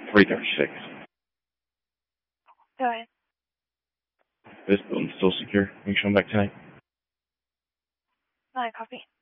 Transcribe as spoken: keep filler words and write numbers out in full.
three thirty-six. Go ahead. This building's still secure. You can come back tonight. Not a copy.